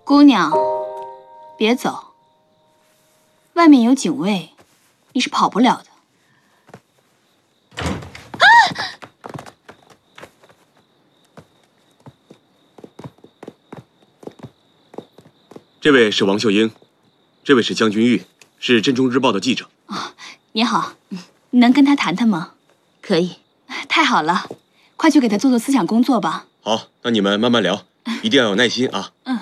姑娘，别走，外面有警卫，你是跑不了的。 这位是王秀英，这位是江君玉，是《镇中日报》的记者。 你好，能跟他谈谈吗？ 可以。 太好了，快去给他做思想工作吧。 好，那你们慢慢聊，一定要有耐心啊。